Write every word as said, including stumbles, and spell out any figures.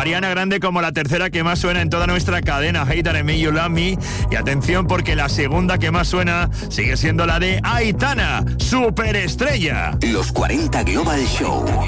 Ariana Grande como la tercera que más suena en toda nuestra cadena, Hater en Me, You Love Me. Y atención porque la segunda que más suena sigue siendo la de Aitana, Superestrella. Los cuarenta Global Show.